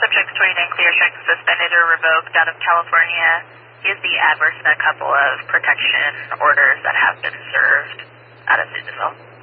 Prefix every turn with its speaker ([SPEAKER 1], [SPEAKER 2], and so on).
[SPEAKER 1] subject's 29 clear, checked, suspended, or revoked out of California. Is the adverse in a couple of protection orders that have been served out of Susanville?